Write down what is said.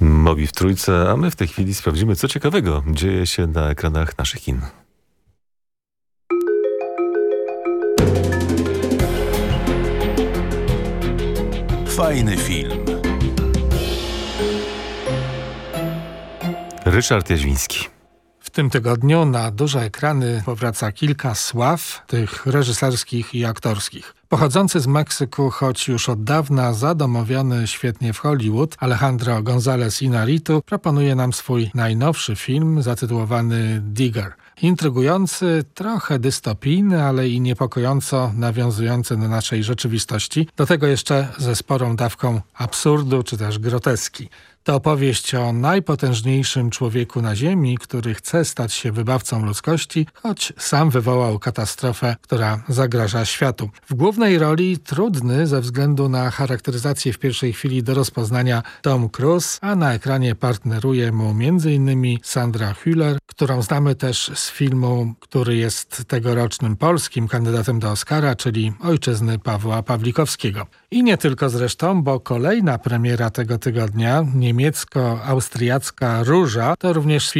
Mowi w Trójce, a my w tej chwili sprawdzimy, co ciekawego dzieje się na ekranach naszych kin. Fajny film. Ryszard Jaźwiński. W tym tygodniu na duże ekrany powraca kilka sław, tych reżyserskich i aktorskich. Pochodzący z Meksyku, choć już od dawna zadomowiony świetnie w Hollywood, Alejandro González Iñárritu proponuje nam swój najnowszy film zatytułowany Digger. Intrygujący, trochę dystopijny, ale i niepokojąco nawiązujący do naszej rzeczywistości, do tego jeszcze ze sporą dawką absurdu czy też groteski. To opowieść o najpotężniejszym człowieku na Ziemi, który chce stać się wybawcą ludzkości, choć sam wywołał katastrofę, która zagraża światu. W głównej roli trudny ze względu na charakteryzację w pierwszej chwili do rozpoznania Tom Cruise, a na ekranie partneruje mu m.in. Sandra Hüller, którą znamy też z filmu, który jest tegorocznym polskim kandydatem do Oscara, czyli Ojczyzny Pawła Pawlikowskiego. I nie tylko zresztą, bo kolejna premiera tego tygodnia, niemiecko-austriacka Róża, to również